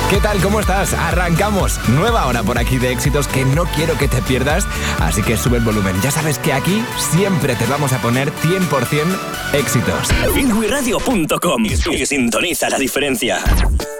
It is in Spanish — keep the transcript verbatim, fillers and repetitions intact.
¿Qué tal? ¿Cómo estás? Arrancamos. Nueva hora por aquí de éxitos que no quiero que te pierdas, así que sube el volumen. Ya sabes que aquí siempre te vamos a poner cien por ciento éxitos. Feelgood Radio punto com y sintoniza la diferencia.